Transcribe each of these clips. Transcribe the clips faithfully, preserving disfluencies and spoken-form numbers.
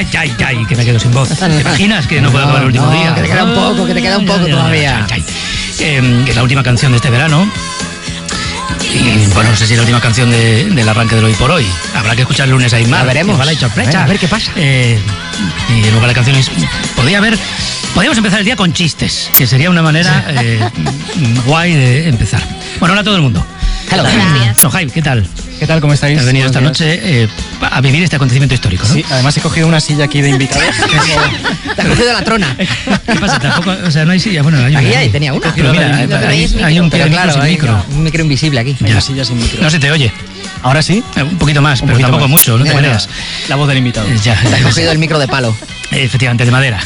Ay, ay, ay, que me quedo sin voz. ¿Te imaginas que no puedo acabar el último no, día? Que te queda un poco, que te queda un poco todavía. Ay, ay. Eh, es la última canción de este verano. Y bueno, no sé si es la última canción de, del arranque del Hoy por Hoy. Habrá que escuchar el lunes ahí más. La veremos. Igual hay sorpresa. A ver, a ver qué pasa. Eh, y luego la canción es... Podría haber... Podríamos empezar el día con chistes, que sería una manera eh, guay de empezar. Bueno, hola a todo el mundo. Hello. Gracias. Sohaib, ¿qué tal? ¿Qué tal? ¿Cómo estáis? Has venido esta Buenos días. noche eh, a vivir este acontecimiento histórico, ¿no? Sí, además he cogido una silla aquí de invitados. Te has cogido la trona. ¿Qué pasa? Tampoco, o sea, no hay silla. Bueno, hay Aquí una. hay, tenía una. Pero mira, hay, Lo que veis es hay un Pero micro claro, sin hay micro. un micro invisible aquí. Hay Ya. una silla sin micro. No se te oye. ¿Ahora sí? Eh, Un poquito más, Un pero poquito tampoco más. mucho, no te Bueno, creas. La voz del invitado. Eh, Ya, Te has cogido el micro de palo. Eh, Efectivamente, de madera.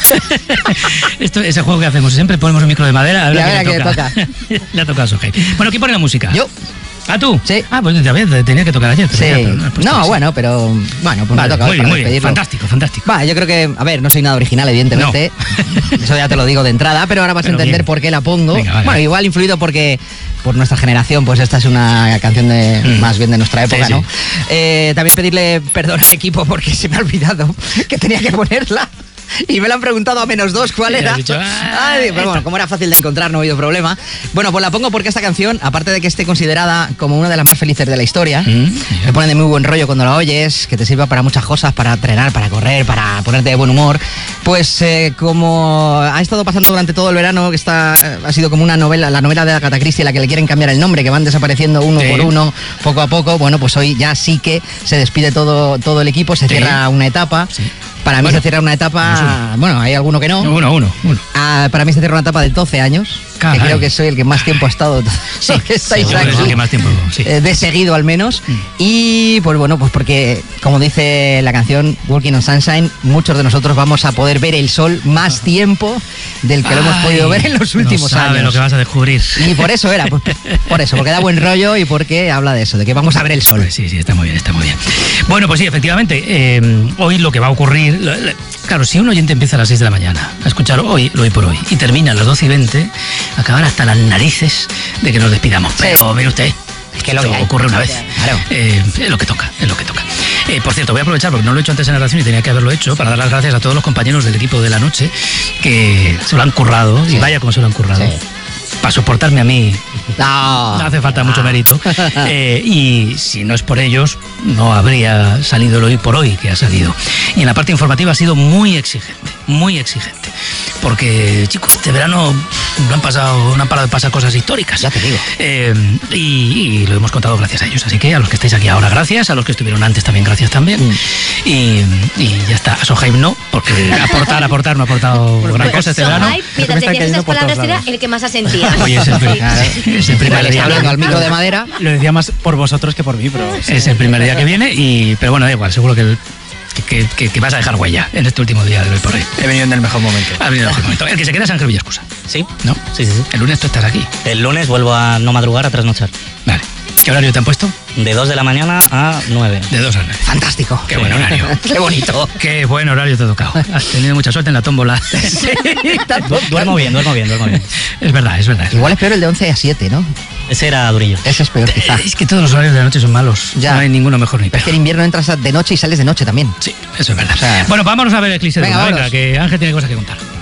Esto es el juego que hacemos. Siempre ponemos un micro de madera. A ver Y a a ver quién a le quién toca. Le ha tocado a Sohaib. Bueno, ¿quién pone la música? Yo. ¿Ah, tú? Sí. Ah, pues ya ves, tenía que tocar ayer. Pero Sí. ya, pero no, has puesto No, así. bueno, pero... Bueno, pues Vale, me toca muy hoy bien, para muy bien. despedirlo. Fantástico, fantástico. Va, yo creo que, a ver, no soy nada original, evidentemente. Eso ya te lo digo de entrada, pero ahora vas Pero a entender bien. por qué la pongo. Venga, vale, bueno, vale. igual influido porque por nuestra generación, pues esta es una canción de Mm. más bien de nuestra época, Sí, ¿no? sí. Eh, también pedirle perdón al equipo porque se me ha olvidado que tenía que ponerla. Y me lo han preguntado a menos dos cuál Y has era. dicho, ah, Ay, pero bueno, esta. como era fácil de encontrar, no ha habido problema. Bueno, pues la pongo porque esta canción, aparte de que esté considerada como una de las más felices de la historia, Mm, te pone de muy buen rollo cuando la oyes, que te sirva para muchas cosas, para entrenar, para correr, para ponerte de buen humor. Pues eh, como ha estado pasando durante todo el verano, que está, eh, ha sido como una novela, la novela de Agatha Christie, a la que le quieren cambiar el nombre, que van desapareciendo uno Sí. por uno, poco a poco. Bueno, pues hoy ya sí que se despide todo, todo el equipo, se Sí. cierra una etapa. Sí. Para mí Bueno, se cierra una etapa, bueno, hay alguno que no. Uno, uno, uno. Ah, para mí se cierra una etapa de doce años, Caray. que creo que soy el que más tiempo ha estado. Sí, que estáis seguro que es aquí. el que más tiempo. Sí. Eh, de seguido al menos. Mm. Y pues bueno, pues porque, como dice la canción Walking on Sunshine, muchos de nosotros vamos a poder ver el sol más tiempo del que lo hemos Ay, podido ver en los últimos no sabe años. lo que vas a descubrir. Y por eso era, pues, por eso, porque da buen rollo y porque habla de eso, de que vamos a ver el sol. Pues sí, sí, está muy bien, está muy bien. Bueno, pues sí, efectivamente, eh, hoy lo que va a ocurrir, lo- lo- claro, si un oyente empieza a las seis de la mañana a escuchar hoy, lo hoy por hoy, y termina a las doce y veinte, acaban hasta las narices de que nos despidamos. Pero mire usted, Es que lo esto que hay. ocurre una vez. Claro. Eh, es lo que toca, es lo que toca. Eh, por cierto, voy a aprovechar, porque no lo he hecho antes en la relación y tenía que haberlo hecho, para dar las gracias a todos los compañeros del equipo de la noche que se lo han currado, Sí. y vaya como se lo han currado. Sí. Para soportarme a mí No, no hace falta mucho mérito. Eh, y si no es por ellos, no habría salido el hoy por hoy que ha salido. Y en la parte informativa ha sido muy exigente, muy exigente. Porque, chicos, este verano no han pasado, no han parado de pasar cosas históricas. Ya te digo. Eh, y, y lo hemos contado gracias a ellos. Así que a los que estáis aquí ahora, gracias. A los que estuvieron antes también, gracias también. Mm. Y, y ya está. A Sohaib no, porque aportar, aportar no ha aportado gran cosa este verano. Sohaib, mientras están decías cayendo esas por todos palabras, era lados. el que más asentía. Oye, es el, pri- Claro. es el primer Vale, día. está hablando al micro de madera. Lo decía más por vosotros que por mí, pero... Es el primer día que viene, y pero bueno, da igual, seguro que, el- que, que- que vas a dejar huella en este último día de hoy por hoy. He venido en el mejor momento. Ha venido el mejor momento. El que se queda es Ángel Villascusa, Sí, ¿no? sí, sí, sí. El lunes tú estás aquí. El lunes vuelvo a no madrugar, a trasnochar. Vale. ¿Qué horario te han puesto? De dos de la mañana a nueve. De dos a nueve. Fantástico. Qué buen horario. Qué bonito. Qué buen horario te ha tocado. Has tenido mucha suerte en la tómbola. Du- duermo bien, duermo bien, duermo bien. Es verdad, es verdad. Igual es peor el de once a siete, ¿no? Ese era durillo. Ese es peor, quizá. Es que todos los horarios de la noche son malos. Ya. No hay ninguno mejor ni Pero es que peor. en invierno entras de noche y sales de noche también. Sí, eso es verdad. sea, bueno, vámonos a ver el eclipse de venga, luna. Venga, vámonos. que Ángel tiene cosas que contar.